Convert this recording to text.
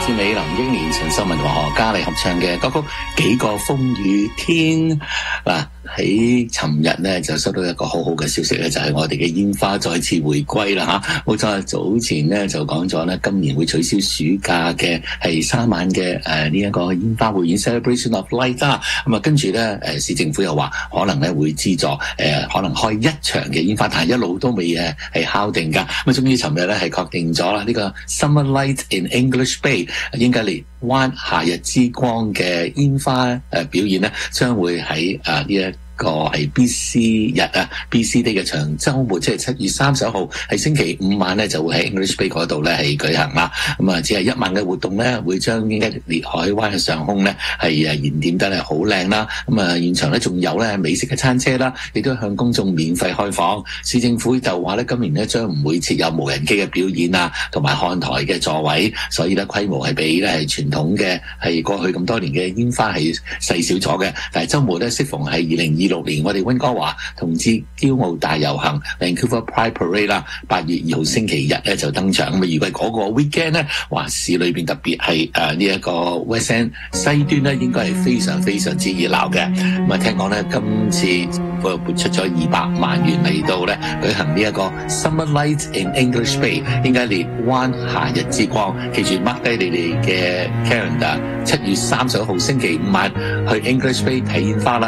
志美、林憶蓮、陳秀雯和何嘉麗合唱嘅歌曲《幾個風雨天》。嗱，喺尋日咧就收到一個好好嘅消息咧，就係我哋嘅煙花再次回歸啦嚇。冇錯，早前咧就講咗咧，今年會取消暑假嘅係3晚嘅呢一個煙花匯演 Celebration of Light 啦。咁啊，跟住咧市政府又話可能咧會資助可能開一場嘅煙花，但係一路都未係敲定㗎。咁終於尋日咧係確定咗啦，呢個 Summer Light in English Bay 英格烈灣夏日之光嘅煙花表演咧，將會喺呢一個係 BC 日啊 BC Day 嘅長週末，即係7月31號係星期五晚咧，就會喺 English Bay 嗰度咧係舉行啦。咁啊，只係1晚嘅活動咧，會將英格烈海灣嘅上空咧係燃點得係好靚啦。咁啊，現場咧仲有咧美食嘅餐車啦，亦都向公眾免費開放。市政府就話咧，今年咧將唔會設有無人機嘅表演啊，同埋看台嘅座位，所以咧規模係比咧係傳統嘅係過去咁多年嘅煙花係細小咗嘅。但係週末咧適逢係2026年我哋溫哥華同志驕傲大遊行 Vancouver Pride Parade 啦，8月2號星期日咧就登場。咁啊，預計嗰個 weekend 咧，話市裏邊特別係呢一個 West End 西端咧，應該係非常非常之熱鬧嘅。咁啊，聽講咧今次撥出咗200萬元嚟到咧舉行呢一個 Summer Light in English Bay 英格烈灣夏日之光。記住 mark 低你哋嘅 calendar，7月31號星期五晚去 English Bay 睇煙花啦。